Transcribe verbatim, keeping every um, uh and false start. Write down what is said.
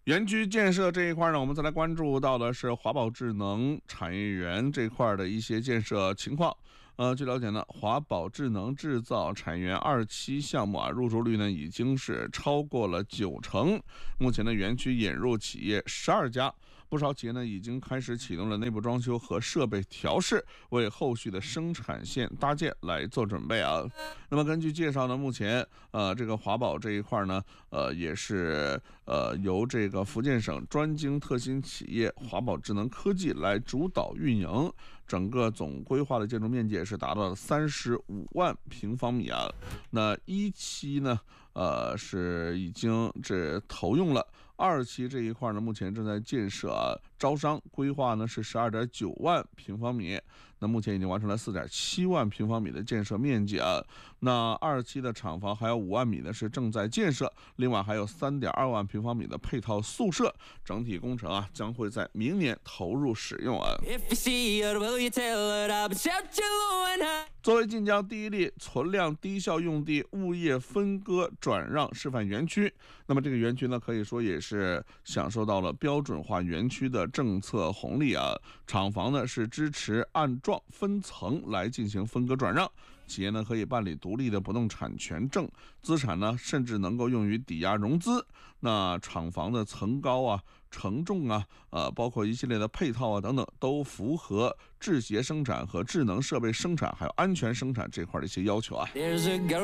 园区建设这一块呢，我们再来关注到的是华宝智能产业园这块的一些建设情况。呃，据了解呢，华宝智能制造产业园二期项目啊，入住率呢已经是超过了九成。目前呢，园区引入企业十二家，不少企业呢已经开始启动了内部装修和设备调试，为后续的生产线搭建来做准备啊。那么根据介绍呢，目前呃这个华宝这一块呢，呃也是呃由这个福建省专精特新企业华宝智能科技来主导运营，整个总规划的建筑面积是达到了三十五万平方米啊。那一期呢，呃是已经这投用了。二期这一块呢，目前正在建设啊，招商规划呢是十二点九万平方米，那目前已经完成了四点七万平方米的建设面积啊。那二期的厂房还有五万米呢是正在建设，另外还有三点二万平方米的配套宿舍，整体工程啊将会在明年投入使用啊。作为晋江第一例存量低效用地物业分割转让示范园区，那么这个园区呢，可以说也是享受到了标准化园区的政策红利啊。厂房呢是支持按幢分层来进行分割转让，企业呢可以办理独立的不动产权证，资产呢甚至能够用于抵押融资。那厂房的层高啊、承重啊、呃，包括一系列的配套啊等等，都符合制协生产和智能设备生产还有安全生产这块的一些要求啊。